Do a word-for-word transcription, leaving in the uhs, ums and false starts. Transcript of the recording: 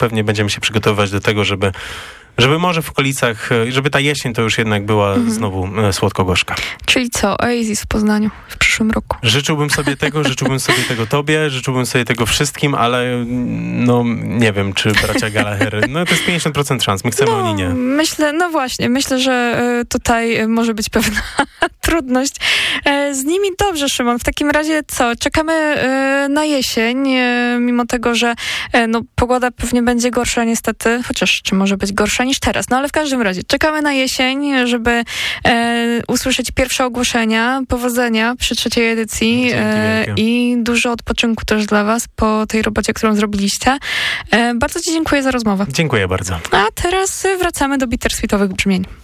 pewnie będziemy się przygotowywać do tego, żeby Żeby może w okolicach, żeby ta jesień to już jednak była mhm. znowu słodko-gorzka. Czyli co? Oasis w Poznaniu w przyszłym roku. Życzyłbym sobie tego, życzyłbym sobie tego tobie, życzyłbym sobie tego wszystkim, ale no nie wiem, czy bracia Gallagher, no to jest pięćdziesiąt procent szans, my chcemy, no, oni nie. Myślę, no właśnie, myślę, że tutaj może być pewna trudność. Z nimi dobrze, Szymon. W takim razie co? Czekamy na jesień, mimo tego, że no, pogoda pewnie będzie gorsza niestety, chociaż czy może być gorsza niż teraz. No ale w każdym razie czekamy na jesień, żeby e, usłyszeć pierwsze ogłoszenia. Powodzenia przy trzeciej edycji e, i dużo odpoczynku też dla was po tej robocie, którą zrobiliście. E, bardzo ci dziękuję za rozmowę. Dziękuję bardzo. A teraz wracamy do bittersweetowych brzmień.